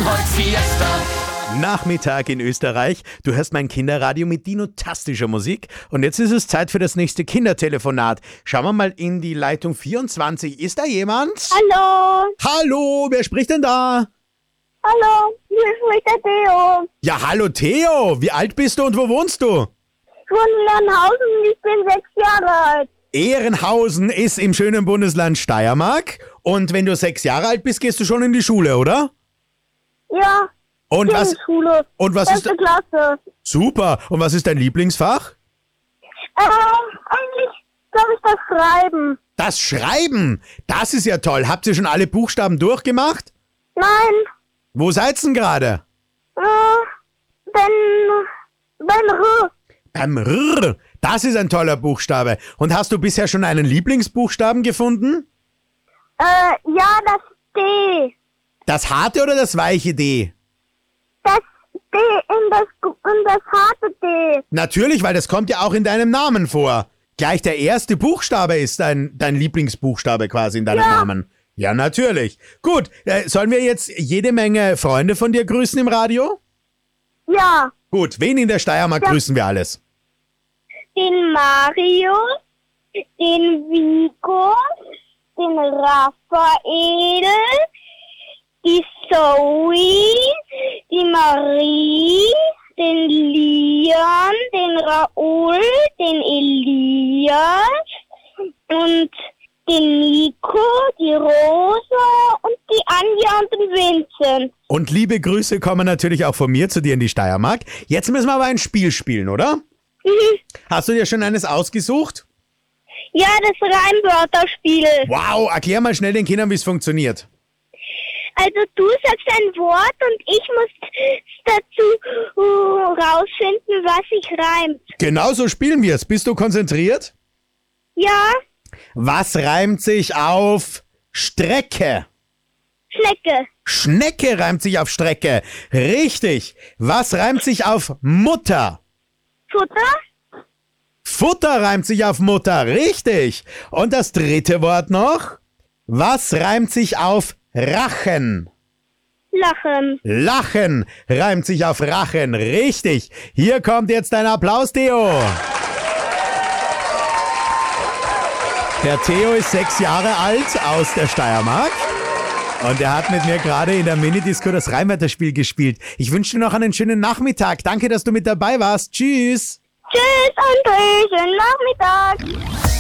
feiern heute Fiesta. Nachmittag in Österreich. Du hörst mein Kinderradio mit dinotastischer Musik. Und jetzt ist es Zeit für das nächste Kindertelefonat. Schauen wir mal in die Leitung 24. Ist da jemand? Hallo. Hallo, wer spricht denn da? Hallo, hier spricht der Theo. Ja, hallo Theo. Wie alt bist du und wo wohnst du? Ich wohne in Lernhausen und ich bin 6 Jahre alt. Ehrenhausen ist im schönen Bundesland Steiermark. Und wenn du 6 Jahre alt bist, gehst du schon in die Schule, oder? Ja, Und ich bin was? in Schule. Und was ist? Erste Klasse. Super. Und was ist dein Lieblingsfach? Eigentlich glaube ich das Schreiben. Das Schreiben. Das ist ja toll. Habt ihr schon alle Buchstaben durchgemacht? Nein, Wo seid's denn gerade? Ben R. Beim R. Das ist ein toller Buchstabe. Und hast du bisher schon einen Lieblingsbuchstaben gefunden? Ja, das D. Das harte oder das weiche D? Das D in das harte D. Natürlich, weil das kommt ja auch in deinem Namen vor. Gleich der erste Buchstabe ist dein Lieblingsbuchstabe quasi in deinem Namen. Ja, natürlich. Gut, sollen wir jetzt jede Menge Freunde von dir grüßen im Radio? Ja, Gut, wen in der Steiermark grüßen wir alles? den Mario, den Vico, den Raphael, die Zoe, die Marie, den Leon, den Raoul, den Elias und den Nico, die Rosa und die Anja und den Vincent. Und liebe Grüße kommen natürlich auch von mir zu dir in die Steiermark. Jetzt müssen wir aber ein Spiel spielen, oder? Hast du dir schon eines ausgesucht? Ja, das Reimwörterspiel. Wow, erklär mal schnell den Kindern, wie es funktioniert. Also du sagst ein Wort und ich muss dazu rausfinden, was sich reimt. Genau so spielen wir es. Bist du konzentriert? Ja, Was reimt sich auf Strecke? Schnecke, Schnecke reimt sich auf Strecke. Richtig. Was reimt sich auf Mutter? Futter, Futter reimt sich auf Mutter. Richtig. Und das dritte Wort noch? Was reimt sich auf Rachen? Lachen. Lachen reimt sich auf Rachen. Richtig. Hier kommt jetzt ein Applaus, Theo. Der Theo ist 6 Jahre alt aus der Steiermark. Und er hat mit mir gerade in der Minidisco das Reimwörterspiel gespielt. Ich wünsche dir noch einen schönen Nachmittag. Danke, dass du mit dabei warst. Tschüss. Tschüss, André, schönen Nachmittag.